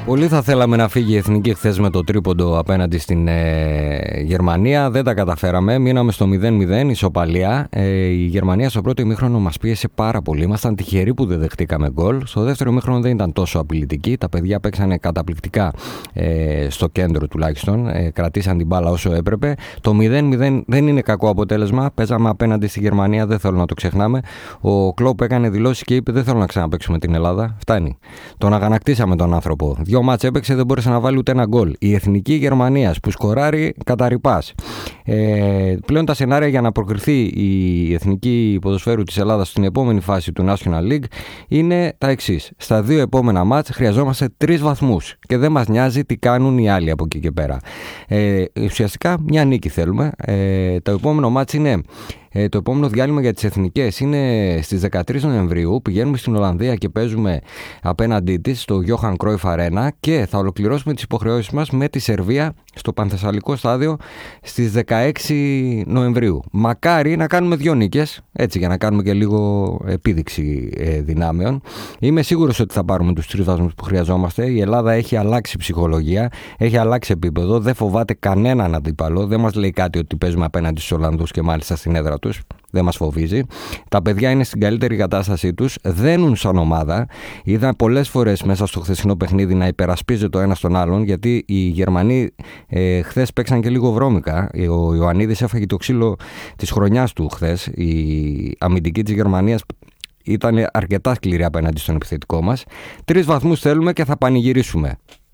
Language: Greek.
Πολύ θα θέλαμε να φύγει η Εθνική χθες με το τρίποντο απέναντι στην Γερμανία. Δεν τα καταφέραμε. Μείναμε στο 0-0, ισοπαλία. Η Γερμανία στο πρώτο ημίχρονο μας πίεσε πάρα πολύ. Ήμασταν τυχεροί που δεν δεχτήκαμε γκολ. Στο δεύτερο ημίχρονο δεν ήταν τόσο απειλητική. Τα παιδιά παίξανε καταπληκτικά στο κέντρο τουλάχιστον. Κρατήσαν την μπάλα όσο έπρεπε. Το 0-0 δεν είναι κακό αποτέλεσμα. Παίζαμε απέναντι στη Γερμανία, δεν θέλω να το ξεχνάμε. Ο Κλόπ έκανε δηλώσεις και είπε: δεν θέλω να ξαναπαίξουμε την Ελλάδα. Φτάνει. Τον αγανακτήσαμε τον άνθρωπο. Δύο μάτς έπαιξε, δεν μπόρεσε να βάλει ούτε ένα γκολ. Η Εθνική Γερμανίας που σκοράρει κατά ρηπάς. Πλέον τα σενάρια για να προκριθεί η Εθνική Ποδοσφαίρου της Ελλάδας στην επόμενη φάση του National League είναι τα εξής. Στα δύο επόμενα μάτς χρειαζόμαστε 3 βαθμούς και δεν μας νοιάζει τι κάνουν οι άλλοι από εκεί και πέρα. Ουσιαστικά μια νίκη θέλουμε. Το επόμενο μάτς είναι. Το επόμενο διάλειμμα για τις εθνικές είναι στις 13 Νοεμβρίου. Πηγαίνουμε στην Ολλανδία και παίζουμε απέναντί της στο Johan Cruyff Arena και θα ολοκληρώσουμε τις υποχρεώσεις μας με τη Σερβία στο Πανθεσσαλικό Στάδιο στις 16 Νοεμβρίου. Μακάρι να κάνουμε 2 νίκες, έτσι για να κάνουμε και λίγο επίδειξη δυνάμεων. Είμαι σίγουρος ότι θα πάρουμε τους 3 βαθμούς που χρειαζόμαστε. Η Ελλάδα έχει αλλάξει ψυχολογία, έχει αλλάξει επίπεδο, δεν φοβάται κανέναν αντίπαλο, δεν μας λέει κάτι ότι παίζουμε απέναντι στους Ολλανδούς και μάλιστα στην έδρα τους. Δεν μας φοβίζει. Τα παιδιά είναι στην καλύτερη κατάστασή τους, δένουν σαν ομάδα. Είδα πολλές φορές μέσα στο χθεσινό παιχνίδι να υπερασπίζεται το ένα στον άλλον, γιατί οι Γερμανοί χθες παίξαν και λίγο βρώμικα. Ο Ιωαννίδης έφαγε το ξύλο της χρονιάς του χθες. Η αμυντική της Γερμανίας ήταν αρκετά σκληρή απέναντι στον επιθετικό μας. 3 βαθμούς θέλουμε και θα πανηγυρίσουμε.